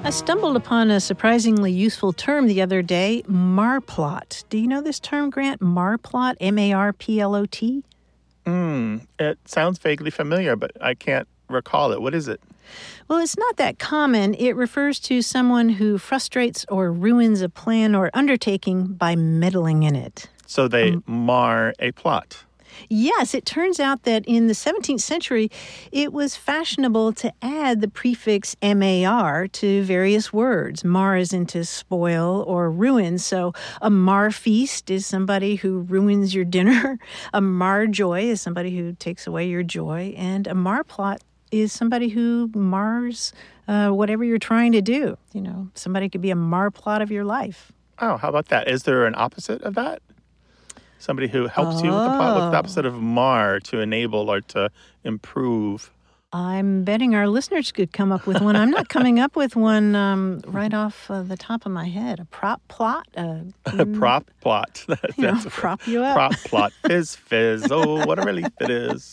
I stumbled upon a surprisingly useful term the other day, marplot. Do you know this term, Grant? Marplot, M-A-R-P-L-O-T? It sounds vaguely familiar, but I can't recall it. What is it? Well, it's not that common. It refers to someone who frustrates or ruins a plan or undertaking by meddling in it. So they mar a plot. Yes, it turns out that in the 17th century, it was fashionable to add the prefix mar to various words. Mar is into spoil or ruin. So a mar feast is somebody who ruins your dinner. A mar joy is somebody who takes away your joy. And a mar plot is somebody who mars whatever you're trying to do. You know, somebody could be a mar plot of your life. Oh, how about that? Is there an opposite of that? Somebody who helps you with the plot? What's the opposite of mar, to enable or to improve? I'm betting our listeners could come up with one. I'm not coming up with one right off the top of my head. A prop plot? A prop plot. Prop you up. Prop plot. Fizz. Oh, what a relief it is.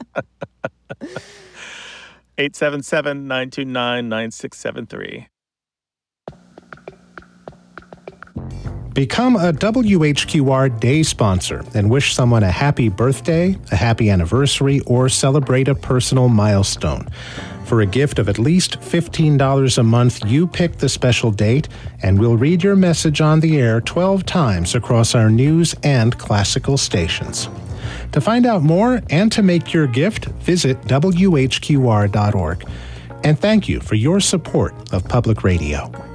877-929-9673. Become a WHQR Day sponsor and wish someone a happy birthday, a happy anniversary, or celebrate a personal milestone. For a gift of at least $15 a month, you pick the special date, and we'll read your message on the air 12 times across our news and classical stations. To find out more and to make your gift, visit WHQR.org. And thank you for your support of public radio.